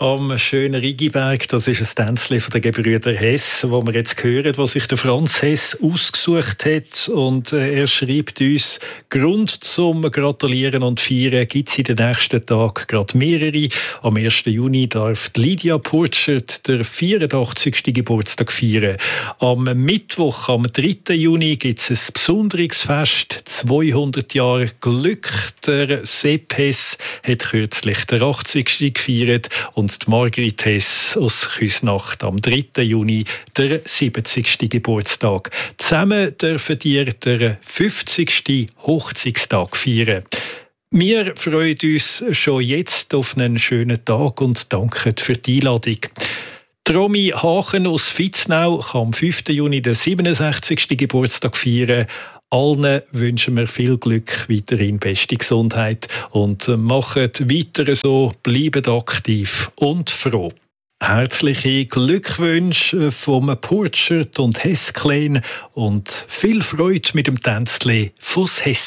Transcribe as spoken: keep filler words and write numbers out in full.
am schönen Rigiberg. Das ist ein Tänzchen von den Gebrüder Hess, wo wir jetzt hören, was sich der Franz Hess ausgesucht hat. Und äh, er schreibt uns, Grund zum Gratulieren und Feiern gibt es in den nächsten Tagen gerade mehrere. Am ersten Juni darf Lydia Purchert der vierundachtzigsten Geburtstag feiern. Am Mittwoch, am dritten Juni, gibt es ein besonderes Fest, zweihundert Jahre Glück. Der Sepp Hess hat kürzlich den achtzigsten gefeiert und die Margrit Hess aus Küsnacht am dritten Juni der siebzigsten Geburtstag. Zusammen dürfen die den fünfzigsten Hochzeitstag feiern. Wir freuen uns schon jetzt auf einen schönen Tag und danken für die Einladung. Romy Hachen aus Vitznau kann am fünften Juni den siebenundsechzigsten Geburtstag feiern. Allen wünschen wir viel Glück, weiterhin beste Gesundheit und macht weiter so, bleibt aktiv und froh. Herzliche Glückwünsche vom Purchert und Hess Clan und viel Freude mit dem Tänzchen von Hess.